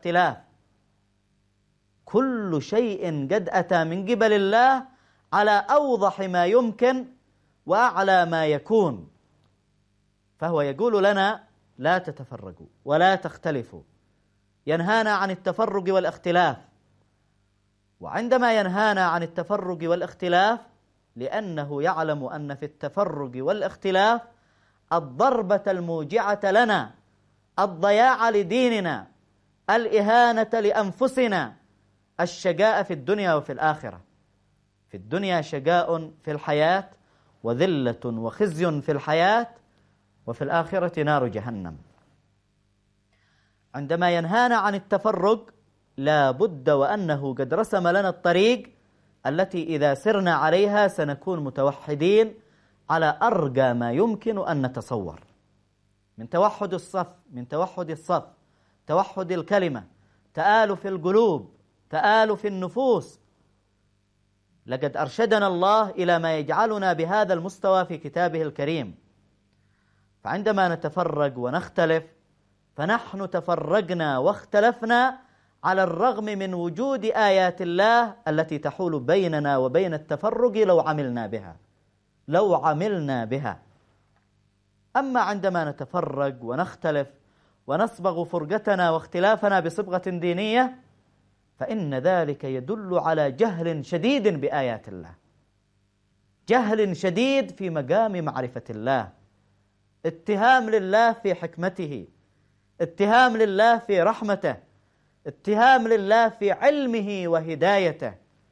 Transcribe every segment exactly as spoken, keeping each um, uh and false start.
الاختلاف. كل شيء قد أتى من قبل الله على أوضح ما يمكن وأعلى ما يكون، فهو يقول لنا لا تتفرقوا ولا تختلفوا، ينهانا عن التفرق والاختلاف. وعندما ينهانا عن التفرق والاختلاف لأنه يعلم أن في التفرق والاختلاف الضربة الموجعة لنا، الضياع لديننا، الإهانة لأنفسنا، الشقاء في الدنيا وفي الآخرة. في الدنيا شقاء في الحياة وذلة وخزي في الحياة، وفي الآخرة نار جهنم. عندما ينهانا عن التفرق لا بد وأنه قد رسم لنا الطريق التي إذا سرنا عليها سنكون متوحدين على أرجى ما يمكن أن نتصور، من توحد الصف، من توحد الصف، توحد الكلمة، تآلف القلوب، تآلف النفوس. لقد أرشدنا الله إلى ما يجعلنا بهذا المستوى في كتابه الكريم. فعندما نتفرق ونختلف فنحن تفرقنا واختلفنا على الرغم من وجود آيات الله التي تحول بيننا وبين التفرق لو عملنا بها لو عملنا بها. أما عندما نتفرق ونختلف ونصبغ فرقتنا واختلافنا بصبغة دينية فإن ذلك يدل على جهل شديد بآيات الله، جهل شديد في مقام معرفة الله، اتهام لله في حكمته، اتهام لله في رحمته، اتهام لله في علمه وهدايته.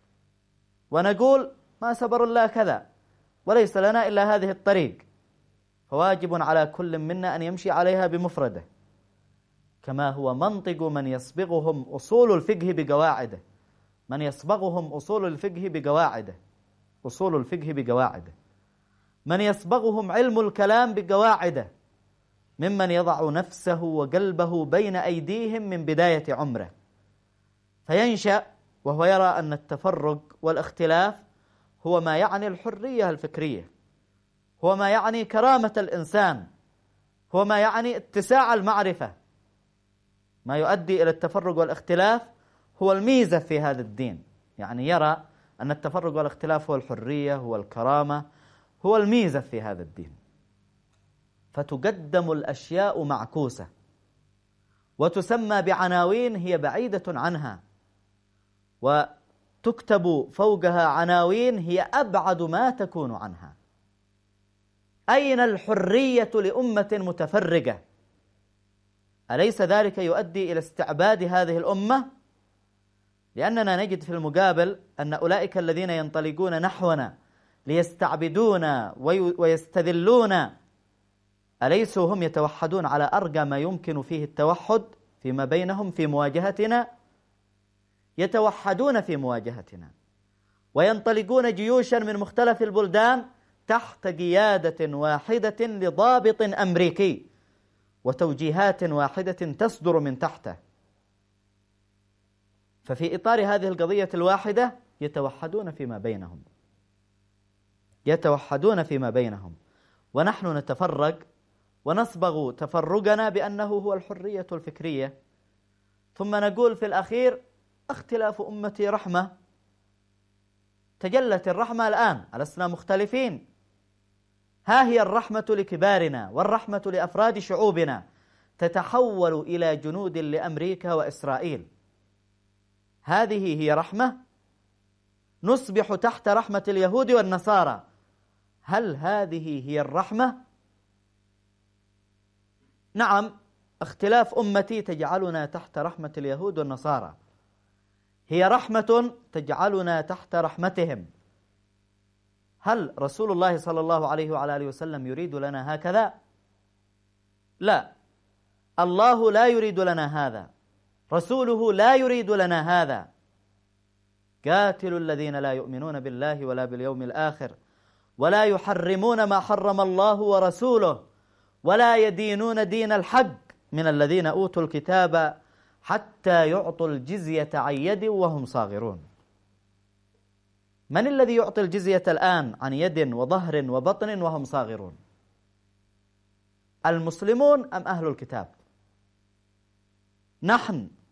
ونقول ما سبر الله كذا وليس لنا إلا هذه الطريق، فواجب على كل منا أن يمشي عليها بمفرده، كما هو منطق من يصبغهم أصول الفقه بقواعده، من يصبغهم أصول الفقه بقواعده أصول الفقه بقواعده من يصبغهم علم الكلام بقواعده، ممن يضع نفسه وقلبه بين أيديهم من بداية عمره، فينشأ وهو يرى أن التفرق والاختلاف هو ما يعني الحرية الفكرية، هو ما يعني كرامة الإنسان، هو ما يعني اتساع المعرفة. ما يؤدي إلى التفرق والاختلاف هو الميزة في هذا الدين، يعني يرى أن التفرق والاختلاف هو الحرية، هو الكرامة، هو الميزة في هذا الدين. فتقدم الأشياء معكوسة وتسمى بعناوين هي بعيدة عنها، وتكتب فوقها عناوين هي أبعد ما تكون عنها. أين الحرية لأمة متفرقة؟ أليس ذلك يؤدي إلى استعباد هذه الأمة؟ لأننا نجد في المقابل أن أولئك الذين ينطلقون نحونا ليستعبدونا ويستذلونا أليسوا هم يتوحدون على أرجى ما يمكن فيه التوحد فيما بينهم في مواجهتنا؟ يتوحدون في مواجهتنا وينطلقون جيوشا من مختلف البلدان تحت قيادة واحدة لضابط أمريكي وتوجيهات واحدة تصدر من تحته. ففي إطار هذه القضية الواحدة يتوحدون فيما بينهم يتوحدون فيما بينهم ونحن نتفرق ونصبغ تفرقنا بأنه هو الحرية الفكرية، ثم نقول في الأخير اختلاف أمتي رحمة. تجلت الرحمة الآن، ألسنا مختلفين؟ ها هي الرحمة لكبارنا والرحمة لأفراد شعوبنا تتحول إلى جنود لأمريكا وإسرائيل. هذه هي رحمة؟ نصبح تحت رحمة اليهود والنصارى. هل هذه هي الرحمة؟ نعم، اختلاف أمتي تجعلنا تحت رحمة اليهود والنصارى، هي رحمة تجعلنا تحت رحمتهم. هل رسول الله صلى الله عليه وعلى آله وسلم يريد لنا هكذا؟ لا، الله لا يريد لنا هذا، رسوله لا يريد لنا هذا. قاتلوا الذين لا يؤمنون بالله ولا باليوم الآخر ولا يحرمون ما حرم الله ورسوله ولا يدينون دين الحق من الذين أوتوا الكتاب حتى يعطوا الجزية عن يد وهم صاغرون. من الذي يعطي الجزية الآن عن يد وظهر وبطن وهم صاغرون؟ المسلمون أم أهل الكتاب؟ نحن